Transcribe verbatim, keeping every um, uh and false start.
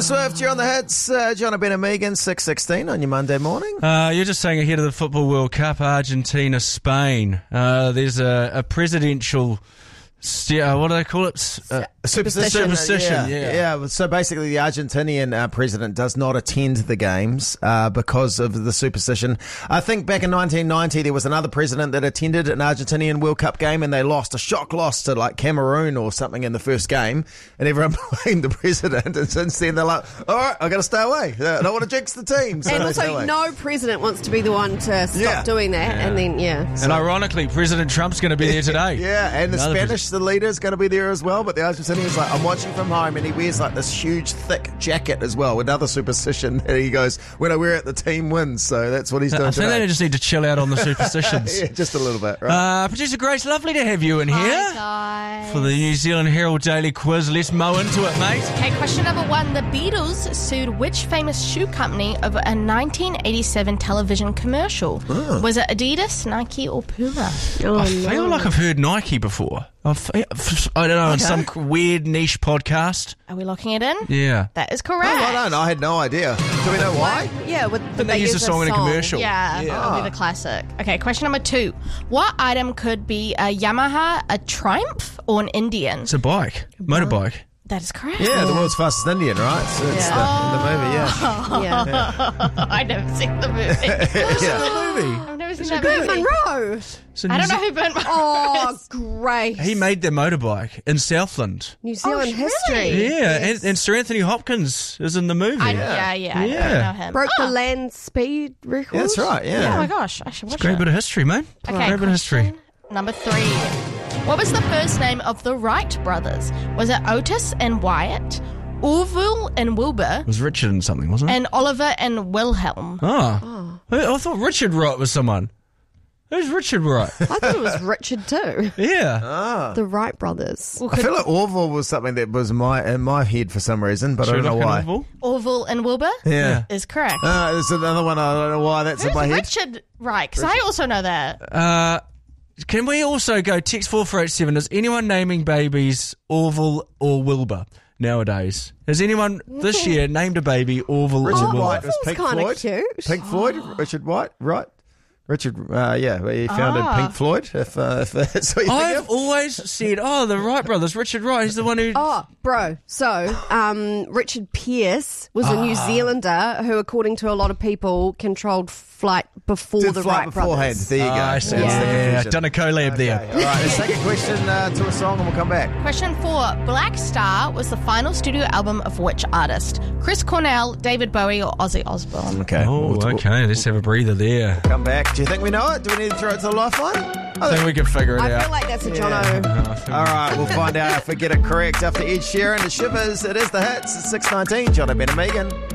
Swift, you're on the hits. Uh, John Ben and Megan, six sixteen on your Monday morning. Uh, you're just saying ahead of the Football World Cup, Argentina, Spain. Uh, there's a, a presidential... Uh, what do they call it? Uh, Superstition. Superstition, yeah. yeah. yeah. So basically, the Argentinian uh, president does not attend the games uh, because of the superstition. I think back in nineteen ninety, there was another president that attended an Argentinian World Cup game and they lost, a shock loss to like Cameroon or something in the first game, and everyone blamed the president. And since then, they're like, all right, I've got to stay away. I don't want to jinx the team. So and they stay also, away. no president wants to be the one to stop Yeah. doing that. Yeah. And then, yeah. And ironically, President Trump's going to be there today. Yeah, and the Another Spanish, the leader, is going to be there as well. But the Argentinian's like, I'm watching from home, and he wears like this huge, thick jacket as well. Another superstition that he goes, when I wear it, the team wins. So that's what he's doing I think today. they just need to chill out on the superstitions. Yeah, just a little bit, right? Uh, Producer Grace, lovely to have you in Hi, here guys. for the New Zealand Herald Daily Quiz. Let's mow into it, mate. Okay, question number one. The Beatles sued which famous shoe company over a nineteen eighty-seven television commercial? Oh. Was it Adidas, Nike, or Puma? Oh, I no. feel like I've heard Nike before. I've, I don't know, on some weird niche podcast. Are we locking it in? Yeah. That is Oh, correct. I don't know. I had no idea. Do we know why? Yeah, with But they used a song in a commercial. Yeah, that'll be the classic. Okay, question number two. What item could be a Yamaha, a Triumph, or an Indian? It's a bike. Motorbike. That is correct. Yeah, the world's fastest Indian, right? So it's Yeah. the, the movie, yeah. Yeah. I've never seen the movie. yeah. Movie. I've never seen Bert that movie. Monroe. So I New don't know Ze- who Bert Monroe Oh, is. great. He made their motorbike in Southland. New Zealand Oh, history. really? Yeah, and, and Sir Anthony Hopkins is in the movie. I, yeah, yeah, I Yeah. don't know him. Broke Oh. the land speed record. Yeah, that's right, yeah. Oh my gosh, I should watch Great it. bit of history, mate. Okay, Great bit of history. question number three. What was the first name of the Wright brothers? Was it Otis and Wyatt, Orville and Wilbur, It was Richard and something, wasn't it? and Oliver and Wilhelm? Oh. I, I thought Richard Wright was someone. Who's Richard Wright? I thought it was Richard too. yeah. The Wright brothers. Well, I could feel like Orville was something that was my in my head for some reason, but I don't know Sherlock why. and Orville? Orville and Wilbur Yeah. is correct. Uh, there's another one, I don't know why that's Who's in my head. Richard Wright? Because I also know that. Uh, can we also go text four four eight seven? Is anyone naming babies Orville or Wilbur nowadays? Has anyone this year named a baby Orville Richard or Wilbur? White was Pink Orville's kinda Floyd. cute. Pink Floyd, Richard White, right? Richard, uh, yeah, he founded Ah. Pink Floyd, if, uh, if that's what you think I've of. always said, oh, the Wright brothers, Richard Wright, he's the one who... Oh, bro. So, um, Richard Pearce was a New Zealander who, according to a lot of people, controlled flight before Did the flight Wright beforehand. brothers. There you go. Ah, I see. That's the Yeah, confusion. done a collab Okay, there. all right, let's take a question uh, to a song and we'll come back. Question four. Black Star was the final studio album of which artist? Chris Cornell, David Bowie, or Ozzy Osbourne? Okay. Oh, we'll, we'll okay, let's have a breather there. come back. Do you think we know it? Do we need to throw it to the lifeline? I think we can figure it I out. feel like that's a Jono. All right, we'll find out if we get it correct after Ed Sheeran. The Shivers, it is the hits. It's six nineteen. John Ben and Megan.